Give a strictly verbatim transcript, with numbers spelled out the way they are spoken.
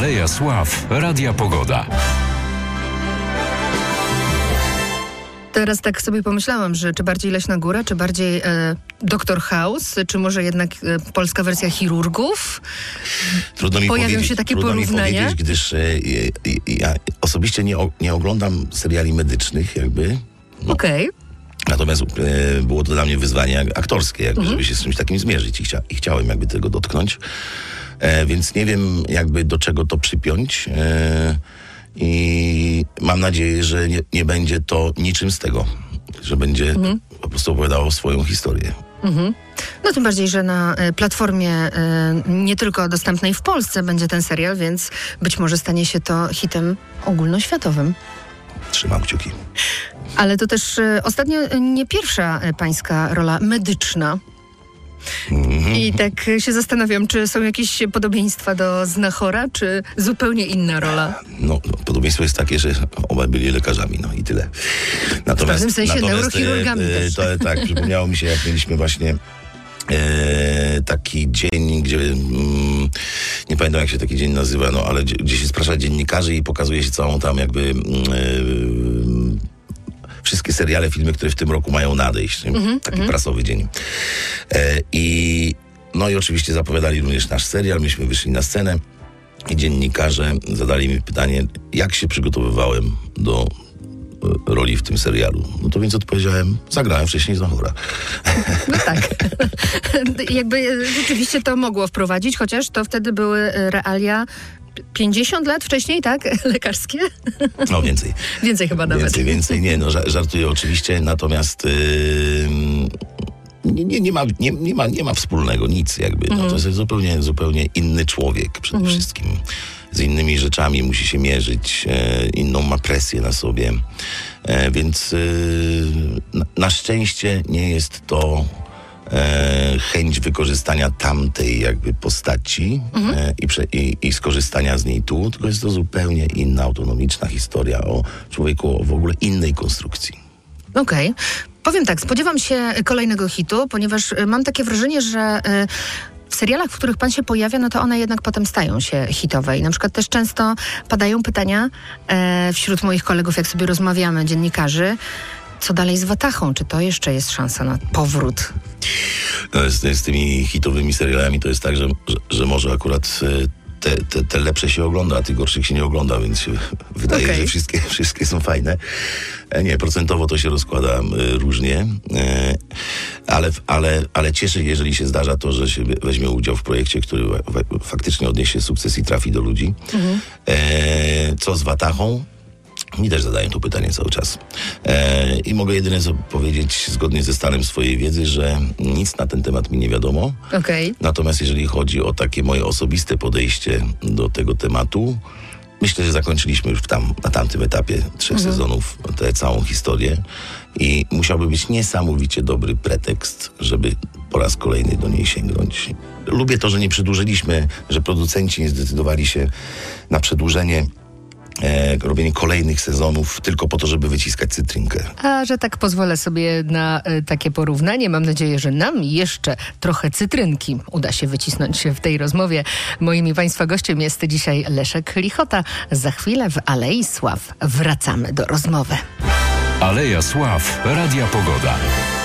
Aleja Sław Radia Pogoda. Teraz tak sobie pomyślałam, że czy bardziej Leśna Góra, czy bardziej e, Doktor House, czy może jednak e, polska wersja Chirurgów? Trudno mi Pojawią powiedzieć, się takie trudno porównania? mi powiedzieć, gdyż e, e, ja osobiście nie, o, nie oglądam seriali medycznych jakby. No. Okej. Okay. Natomiast e, było to dla mnie wyzwanie aktorskie, jakby, mhm. żeby się z czymś takim zmierzyć i, chcia, i chciałem jakby tego dotknąć. E, więc nie wiem jakby do czego to przypiąć. E, I mam nadzieję, że nie, nie będzie to niczym z tego, że będzie mhm. po prostu opowiadało swoją historię. Mhm. No tym bardziej, że na y, platformie y, nie tylko dostępnej w Polsce będzie ten serial, więc być może stanie się to hitem ogólnoświatowym. Trzymam kciuki. Ale to też y, ostatnio nie pierwsza y, pańska rola medyczna. Mm-hmm. I tak się zastanawiam, czy są jakieś podobieństwa do Znachora, czy zupełnie inna rola? No, no podobieństwo jest takie, że obaj byli lekarzami, no i tyle. Natomiast, w pewnym sensie neurochirurgami e, też. To, tak, przypomniało mi się, jak mieliśmy właśnie e, taki dzień, gdzie mm, nie pamiętam jak się taki dzień nazywa, no ale gdzie, gdzie się sprasza dziennikarzy i pokazuje się całą tam jakby e, wszystkie seriale, filmy, które w tym roku mają nadejść. Mm-hmm, Taki mm-hmm. prasowy dzień. E, I no i oczywiście zapowiadali również nasz serial. Myśmy wyszli na scenę i dziennikarze zadali mi pytanie, jak się przygotowywałem do e, roli w tym serialu. No to więc odpowiedziałem, zagrałem wcześniej Znachora. No tak. Jakby rzeczywiście to mogło wprowadzić, chociaż to wtedy były realia pięćdziesiąt lat wcześniej, tak? Lekarskie? No więcej. Więcej chyba nawet. Więcej, więcej. Nie, no żartuję oczywiście, natomiast yy, nie, nie, nie, ma, nie, nie, ma, nie ma wspólnego, nic jakby. No, mm. To jest zupełnie, zupełnie inny człowiek przede mm. wszystkim. Z innymi rzeczami musi się mierzyć, e, inną ma presję na sobie. E, więc e, na, na szczęście nie jest to E, chęć wykorzystania tamtej jakby postaci mhm. e, i, prze, i, i skorzystania z niej tu, tylko jest to zupełnie inna, autonomiczna historia o człowieku o w ogóle innej konstrukcji. Okej. Okay. Powiem tak, spodziewam się kolejnego hitu, ponieważ mam takie wrażenie, że y, w serialach, w których pan się pojawia, no to one jednak potem stają się hitowe. I na przykład też często padają pytania e, wśród moich kolegów, jak sobie rozmawiamy, dziennikarzy, co dalej z Watachą? Czy to jeszcze jest szansa na powrót? No, z, z tymi hitowymi serialami to jest tak, że, że, że może akurat te, te, te lepsze się ogląda, a tych gorszych się nie ogląda, więc się wydaje, okay. że wszystkie, wszystkie są fajne. Nie, procentowo to się rozkłada różnie, ale, ale, ale cieszę się, jeżeli się zdarza to, że się weźmie udział w projekcie, który faktycznie odniesie sukces i trafi do ludzi. Mhm. Co z Watachą? Mi też zadają to pytanie cały czas. E, I mogę jedynie powiedzieć, zgodnie ze stanem swojej wiedzy, że nic na ten temat mi nie wiadomo. Okay. Natomiast jeżeli chodzi o takie moje osobiste podejście do tego tematu, myślę, że zakończyliśmy już tam, na tamtym etapie trzech mhm. sezonów tę całą historię i musiałby być niesamowicie dobry pretekst, żeby po raz kolejny do niej sięgnąć. Lubię to, że nie przedłużyliśmy, że producenci nie zdecydowali się na przedłużenie E, robienie kolejnych sezonów tylko po to, żeby wyciskać cytrynkę. A że tak pozwolę sobie na e, takie porównanie, mam nadzieję, że nam jeszcze trochę cytrynki uda się wycisnąć w tej rozmowie. Moim i państwa gościem jest dzisiaj Leszek Lichota. Za chwilę w Alei Sław wracamy do rozmowy. Aleja Sław Radia Pogoda.